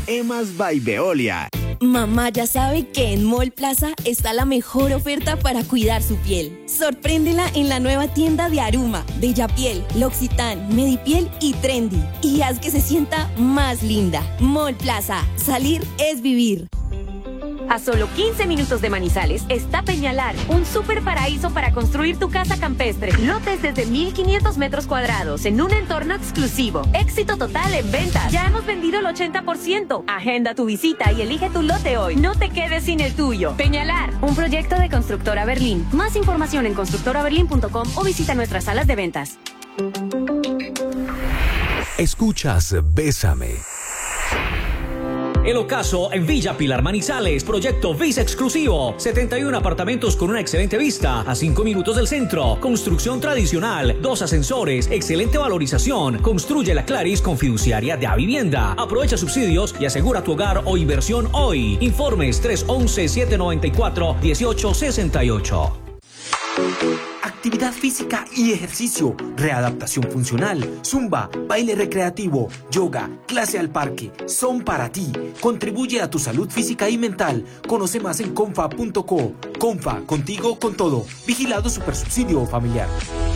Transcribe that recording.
Emas by Veolia. Mamá ya sabe que en Mall Plaza está la mejor oferta para cuidar su piel. Sorpréndela en la nueva tienda de Aruma, Bella Piel, L'Occitane, Medipiel y Trendy. Y haz que se sienta más linda. Mall Plaza. Salir es vivir. A solo 15 minutos de Manizales está Peñalar, un súper paraíso para construir tu casa campestre. Lotes desde 1,500 metros cuadrados en un entorno exclusivo. Éxito total en ventas. Ya hemos vendido el 80%. Agenda tu visita y elige tu lote hoy. No te quedes sin el tuyo. Peñalar, un proyecto de Constructora Berlín. Más información en constructoraberlin.com o visita nuestras salas de ventas. Escuchas Bésame. El ocaso en Villa Pilar Manizales, proyecto Visa exclusivo, 71 apartamentos con una excelente vista, a 5 minutos del centro, construcción tradicional, 2 ascensores, excelente valorización, construye la Claris con fiduciaria de Avivienda, aprovecha subsidios y asegura tu hogar o inversión hoy. Informes 311-794-1868. Actividad física y ejercicio, readaptación funcional, zumba, baile recreativo, yoga, clase al parque, son para ti. Contribuye a tu salud física y mental. Conoce más en confa.co. Confa, contigo con todo. Vigilado Supersubsidio Familiar.